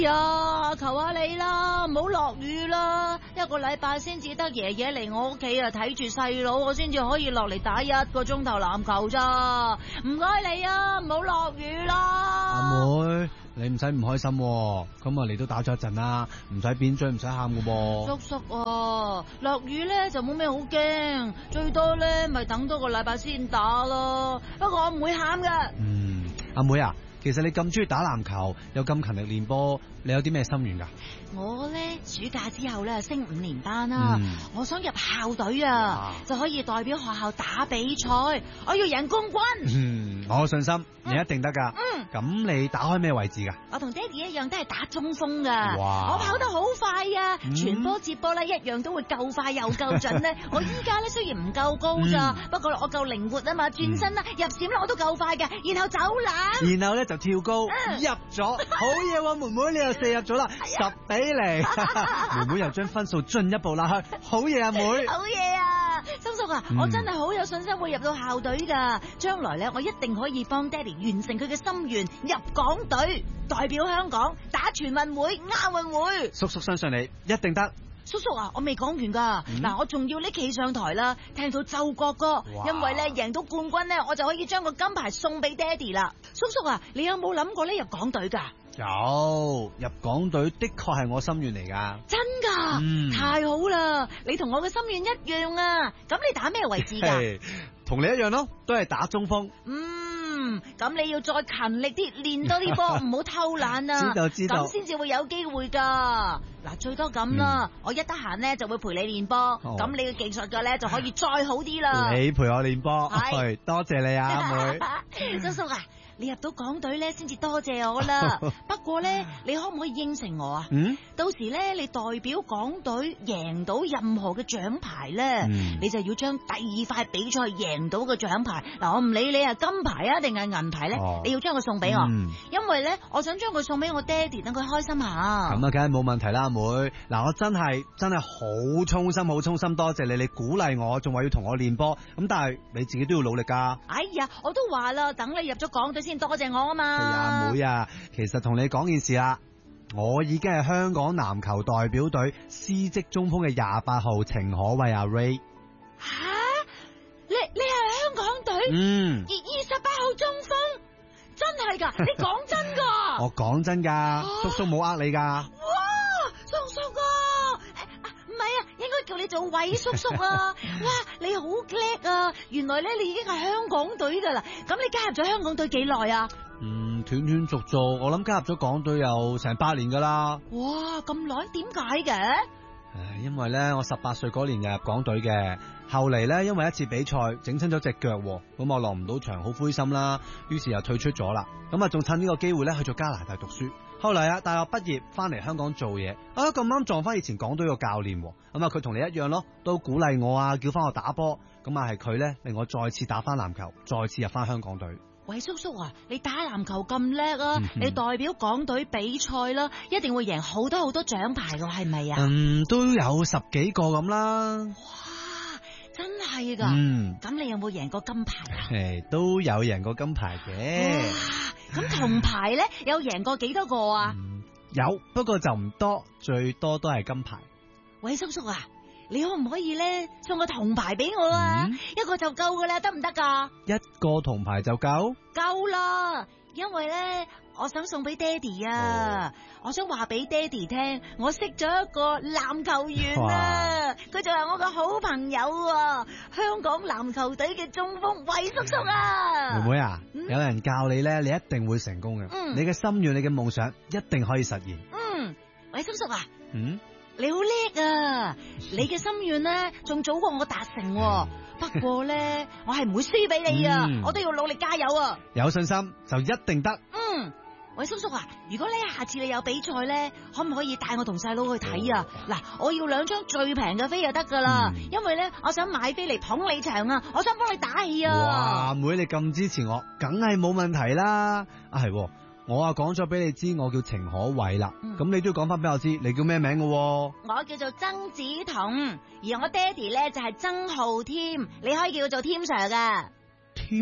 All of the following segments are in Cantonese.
呀，求下你啦，唔好落雨啦！1個禮拜先至得爺爺嚟我屋企啊，睇住細佬，我先至可以落嚟打1個鐘頭籃球咋。唔該你啊，唔好落雨啦。 阿妹，你唔使唔開心喎，咁啊你都打咗一陣啦，唔使扁嘴，唔使喊噶噃。 叔叔啊，落雨咧就冇咩好驚，最多咧咪等多個禮拜先打咯。不過我唔會喊噶。 阿妹啊，其實你咁中意打籃球，又咁勤力練波，你有啲咩心願噶？ 我咧暑假之後咧升5年班啦，我想入校隊啊，就可以代表學校打比賽，我要贏公軍。 我有信心，你一定得噶。咁你打開咩位置噶？ 我同爹哋一樣都係打中鋒噶。 哇！ 我跑得好快啊，傳波接波咧一樣都會夠快又夠準咧。我依家咧雖然唔夠高咋，不過我夠靈活啊嘛，轉身啦、入閃啦我都夠快嘅，然後走籃， 然後咧就跳高入咗，好嘢喎！妹妹你又射入咗啦，10比0，妹妹又將分數進一步拉開，好嘢啊妹！ 好嘢啊，叔叔啊，我真係好有信心會入到校隊噶，將來咧我一定可以幫爹哋完成佢嘅心願，入港隊，代表香港打全運會、亞運會。 叔叔相信你，一定得。 叔叔啊，我未講完噶，嗱，我仲要拎企上台啦，聽到奏國歌，因為咧贏到冠軍咧，我就可以將個金牌送俾爹哋啦。叔叔啊，你有冇諗過咧入港隊噶？ 有，入港隊的確係我心願嚟噶。 真噶？太好啦！你同我嘅心願一樣啊！咁你打咩位置噶？ 同你一樣咯，都係打中鋒。 咁你要再勤力啲，練多啲波，唔好偷懶啊！知道，咁先至會有機會噶。嗱，最多咁啦，我一得閒咧就會陪你練波，咁你嘅技術嘅咧就可以再好啲啦。 你陪我練波，係多謝你啊，妹。 叔叔啊，你入到港隊咧，先至多謝我啦。不過咧，你可唔可以應承我啊？到時咧，你代表港隊贏到任何嘅獎牌咧，你就要將第2塊比賽贏到嘅獎牌。嗱，我唔理你係金牌啊定係銀牌咧，你要將佢送俾我，因為咧，我想將佢送俾我爹哋，等佢開心下。 咁啊，梗係冇問題啦，阿妹。嗱，我真係好衷心多謝你，你鼓勵我，仲話要同我練波。咁但係你自己都要努力噶。哎呀，我都話啦，等你入咗港隊先多謝我啊嘛。 係啊，阿妹啊，其實同你講件事啦。我已經係香港籃球代表隊司職中鋒嘅28號程可畏阿 Ray。 吓？你係香港隊28號中鋒？真係噶？你講真噶？ 我講真噶，叔叔冇呃你噶。 哇，叔叔啊，唔係啊，應該叫你做韋叔叔啊。哇，你好叻啊！原來咧你已經係香港隊噶啦。咁你加入咗香港隊幾耐啊？ 斷續，我諗加入咗港隊有成8年噶啦。 哇，咁耐，點解嘅？ 因為咧我18歲嗰年入港隊嘅，後嚟咧因為一次比賽整親咗隻腳，咁我落唔到場，好灰心啦，於是又退出咗啦。咁啊仲趁呢個機會咧去咗加拿大讀書。後嚟大學畢業翻嚟香港做嘢，咁啱撞翻以前港隊個教練，咁啊佢同你一樣咯，都鼓勵我啊，叫翻我打波。咁啊係佢咧令我再次打翻籃球，再次入翻香港隊。 喂，叔叔啊，你打籃球咁叻啊，你代表港隊比賽啦，一定會贏好多獎牌噶，係咪啊？ 都有10幾個咁啦。 哇，真係噶。咁你有冇贏過金牌啊？ 都有贏過金牌嘅。 咁銅牌咧有贏過幾多個啊？ 有，不過就唔多，最多都係金牌。 喂，叔叔啊，你可唔可以咧送個銅牌俾我啊？一個就夠噶啦，得唔得噶？ 一個銅牌就夠？ 夠啦，因為咧我想送俾爹哋啊，我想話俾爹哋聽，我識咗一個籃球員啊，佢就係我個好朋友啊，香港籃球隊嘅中鋒韋叔叔啊。 妹妹啊，有人教你咧，你一定會成功嘅。你嘅心願，你嘅夢想一定可以實現。 韋叔叔啊，你好叻啊！你嘅心願咧仲早過我達成，不過咧我係唔會輸俾你啊，我都要努力加油啊！ 有信心就一定得。 喂，叔叔啊，如果咧下次你有比賽咧，可唔可以帶我同細佬去睇啊？嗱，我要2張最平嘅飛就得噶啦，因為咧我想買飛嚟捧你場啊，我想幫你打氣啊！ 哇，妹你咁支持我，梗係冇問題啦。係。我講咗俾你知，我叫程可畏啦。咁你都要講翻俾我知，你叫咩名嘅？ 我叫做曾子彤，而我爹哋咧就係曾浩添，你可以叫做添 Sir 噶。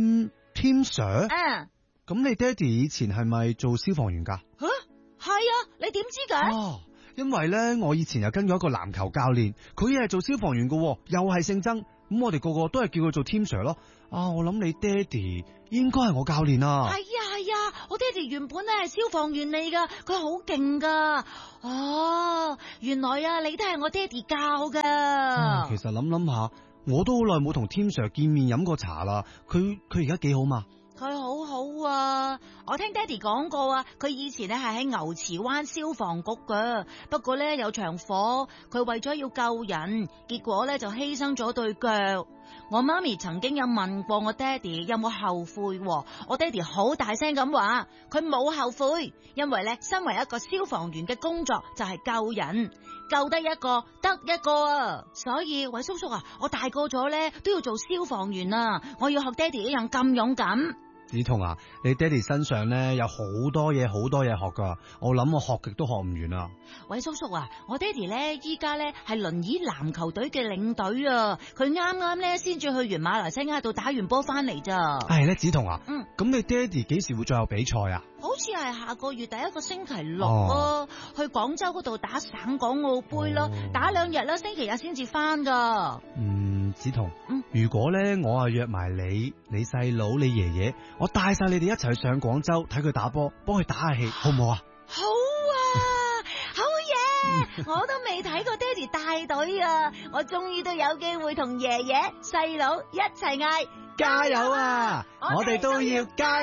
添 Sir？咁你爹哋以前係咪做消防員噶？ 係啊， 你點知㗎？ 因為咧，我以前又跟咗一個籃球教練，佢係做消防員嘅，又係姓曾，咁我哋個個都係叫佢做 Tim Sir 咯。我諗你爹哋應該係我教練啊。 係啊，我爹哋原本咧係消防員嚟噶，佢好勁噶。原來啊，你都係我爹哋教噶。 其實諗下，我都好耐冇同 Tim Sir 見面飲過茶啦。佢而家幾好嘛？ 佢好好啊！我聽爹哋講過啊，佢以前咧係喺牛池灣消防局噶，不過咧有場火，佢為咗要救人，結果咧就犧牲咗對腳。我媽咪曾經有問過我爹哋有冇後悔，我爹哋好大聲咁話，佢冇後悔，因為咧身為一個消防員嘅工作就係救人，救得一個得一個啊！所以偉叔叔啊，我大個咗咧都要做消防員啊！我要學爹哋一樣咁勇敢。 梓潼啊，你爹哋身上咧有好多嘢學噶，我諗我學極都學唔完啊！ 偉叔叔啊，我爹哋咧依家咧係輪椅籃球隊嘅領隊啊，佢啱啱咧先至去完馬來西亞度打完波翻嚟咋。 係咧，梓潼啊，咁你爹哋幾時會再有比賽啊？ 好似係下個月第一個星期六啊，去廣州嗰度打省港澳杯咯，打2日啦，星期日先至翻噶。 梓潼，如果咧我約埋你細佬、你爺爺，我帶晒你哋一齊去上廣州睇佢打波，幫佢打下氣，好唔好啊？ 好啊，好嘢！我都未睇過爹哋帶隊啊，我終於都有機會同爺爺、細佬一齊嗌加油啊！我哋都要加油。